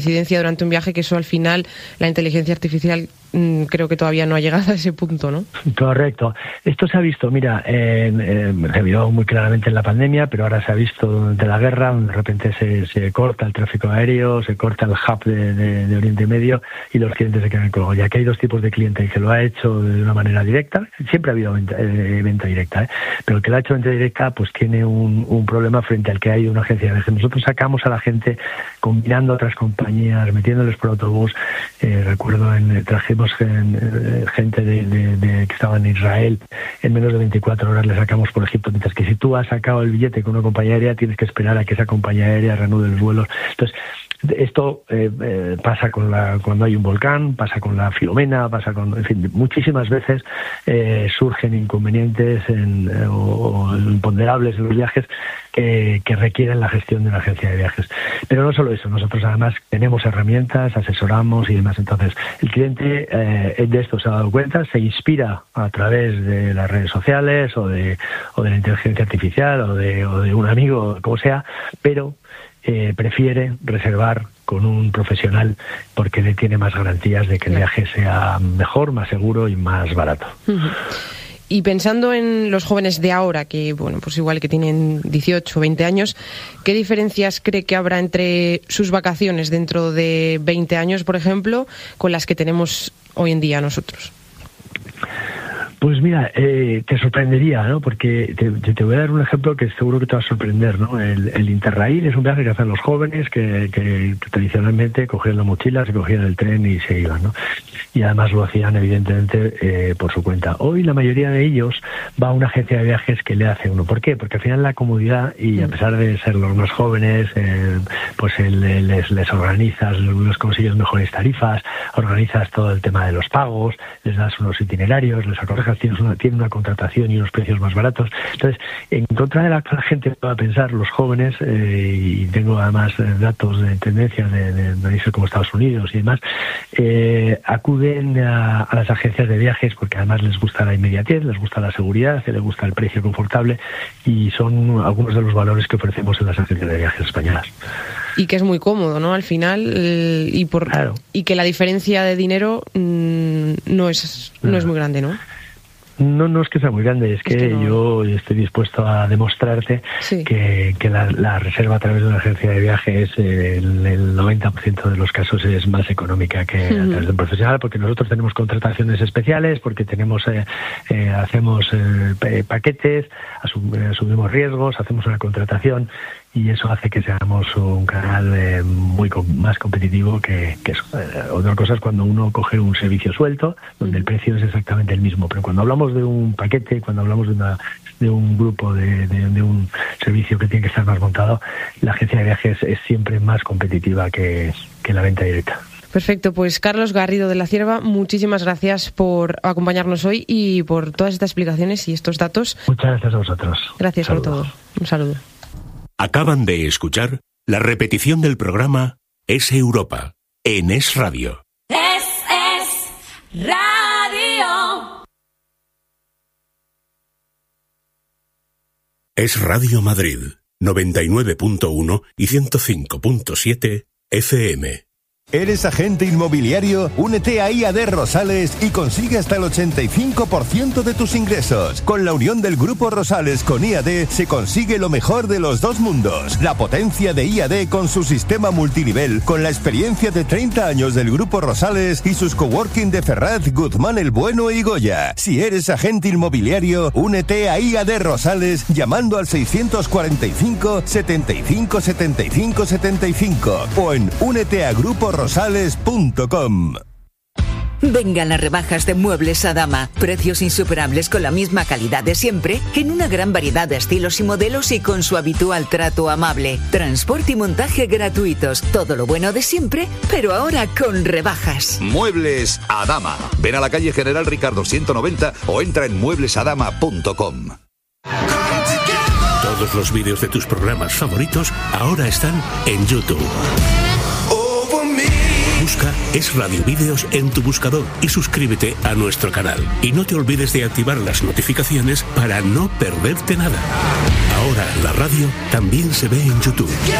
residencia durante un viaje, que eso al final la inteligencia artificial creo que todavía no ha llegado a ese punto, ¿no? Correcto. Esto se ha visto, mira, se vio muy claramente en la pandemia, pero ahora se ha visto durante la guerra, donde de repente se corta el tráfico aéreo, se corta el hub de Oriente Medio y los clientes se quedan colgados. Ya que hay dos tipos de cliente, el que lo ha hecho de una manera directa, siempre ha habido venta directa, pero el que lo ha hecho venta directa pues tiene un problema frente al que hay una agencia de viajes. Nosotros sacamos a la gente combinando otras compañías, metiéndoles por autobús. Recuerdo, trajimos gente que estaba en Israel, en menos de 24 horas le sacamos por Egipto, mientras que si tú has sacado el billete con una compañía aérea tienes que esperar a que esa compañía aérea reanude los vuelos. Entonces esto pasa cuando hay un volcán, pasa con la Filomena, en fin, muchísimas veces surgen inconvenientes o imponderables en los viajes que requieren la gestión de una agencia de viajes. Pero no solo eso, nosotros además tenemos herramientas, asesoramos y demás. Entonces, el cliente de esto se ha dado cuenta, se inspira a través de las redes sociales o de la inteligencia artificial o de un amigo, como sea, pero prefiere reservar con un profesional porque le tiene más garantías de que el viaje sea mejor, más seguro y más barato. Uh-huh. Y pensando en los jóvenes de ahora, que bueno, pues igual que tienen 18 o 20 años, ¿qué diferencias cree que habrá entre sus vacaciones dentro de 20 años, por ejemplo, con las que tenemos hoy en día nosotros? Pues mira, te sorprendería, ¿no? Porque te voy a dar un ejemplo que seguro que te va a sorprender, ¿no? El Interrail es un viaje que hacen los jóvenes que tradicionalmente cogían la mochila, se cogían el tren y se iban, ¿no? Y además lo hacían evidentemente por su cuenta. Hoy la mayoría de ellos va a una agencia de viajes que le hace uno. ¿Por qué? Porque al final la comodidad, y a pesar de ser los más jóvenes, pues les organizas, les consigues mejores tarifas, organizas todo el tema de los pagos, les das unos itinerarios, les aconsejas, tiene una contratación y unos precios más baratos. Entonces, en contra de la que la gente pueda pensar, los jóvenes, y tengo además datos de tendencias de países como Estados Unidos y demás, acuden a las agencias de viajes porque además les gusta la inmediatez, les gusta la seguridad, les gusta el precio confortable, y son algunos de los valores que ofrecemos en las agencias de viajes españolas. Y que es muy cómodo, ¿no? Al final, claro. Y que la diferencia de dinero no es muy grande, ¿no? No es que sea muy grande, es que no. Yo estoy dispuesto a demostrarte que la reserva a través de una agencia de viajes el 90% de los casos es más económica que a través de un profesional, porque nosotros tenemos contrataciones especiales, porque hacemos paquetes, asumimos riesgos, hacemos una contratación, y eso hace que seamos un canal más competitivo que eso. Otra cosa es cuando uno coge un servicio suelto, donde el precio es exactamente el mismo, pero cuando hablamos de un paquete, cuando hablamos de un grupo, de un servicio que tiene que estar más montado, la agencia de viajes es siempre más competitiva que la venta directa. Perfecto, pues Carlos Garrido de la Cierva, muchísimas gracias por acompañarnos hoy y por todas estas explicaciones y estos datos. Muchas gracias a vosotros. Gracias por todo. Un saludo. Acaban de escuchar la repetición del programa Es Europa, en Es Radio. Es Radio. Es Radio Madrid, 99.1 y 105.7 FM. ¿Eres agente inmobiliario? Únete a IAD Rosales y consigue hasta el 85% de tus ingresos. Con la unión del Grupo Rosales con IAD se consigue lo mejor de los dos mundos. La potencia de IAD con su sistema multinivel, con la experiencia de 30 años del Grupo Rosales y sus coworking de Ferraz, Guzmán el Bueno y Goya. Si eres agente inmobiliario, únete a IAD Rosales llamando al 645 75 75 75 o en úneteagruporoSales.com. Vengan las rebajas de Muebles Adama. Precios insuperables con la misma calidad de siempre, en una gran variedad de estilos y modelos y con su habitual trato amable. Transporte y montaje gratuitos. Todo lo bueno de siempre, pero ahora con rebajas. Muebles Adama. Ven a la calle General Ricardo 190 o entra en mueblesadama.com. Todos los vídeos de tus programas favoritos ahora están en YouTube. Busca Es Radio Vídeos en tu buscador y suscríbete a nuestro canal. Y no te olvides de activar las notificaciones para no perderte nada. Ahora la radio también se ve en YouTube.